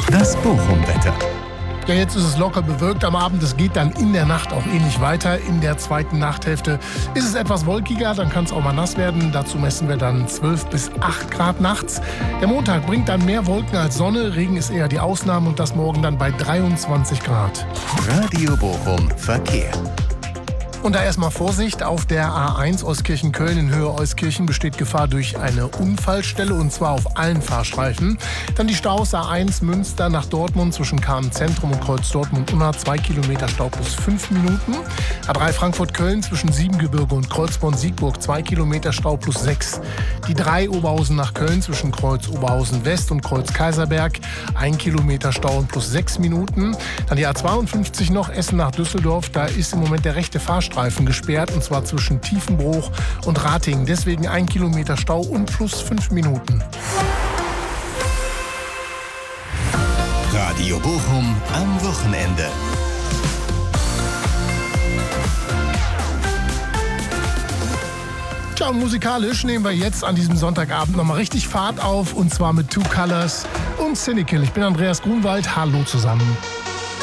Das Bochum-Wetter. Ja, jetzt ist es locker bewölkt am Abend. Es geht dann in der Nacht auch ähnlich weiter. In der zweiten Nachthälfte ist es etwas wolkiger, dann kann es auch mal nass werden. Dazu messen wir dann 12 bis 8 Grad nachts. Der Montag bringt dann mehr Wolken als Sonne. Regen ist eher die Ausnahme und das morgen dann bei 23 Grad. Radio Bochum Verkehr. Und da erstmal Vorsicht, auf der A1 Euskirchen-Köln in Höhe Euskirchen besteht Gefahr durch eine Unfallstelle und zwar auf allen Fahrstreifen. Dann die Staus A1 Münster nach Dortmund zwischen Kahn-Zentrum und Kreuz Dortmund-Unna 2 Kilometer Stau plus 5 Minuten. A3 Frankfurt-Köln zwischen Siebengebirge und Kreuzborn-Siegburg 2 Kilometer Stau plus 6. Die 3 Oberhausen nach Köln zwischen Kreuz Oberhausen-West und Kreuz Kaiserberg 1 Kilometer Stau und plus 6 Minuten. Dann die A52 noch Essen nach Düsseldorf, da ist im Moment der rechte Fahrstreifen gesperrt und zwar zwischen Tiefenbruch und Ratingen. Deswegen 1 Kilometer Stau und plus 5 Minuten. Radio Bochum am Wochenende. Tja, und musikalisch nehmen wir jetzt an diesem Sonntagabend nochmal richtig Fahrt auf und zwar mit Two Colors und Cynical. Ich bin Andreas Grunwald. Hallo zusammen.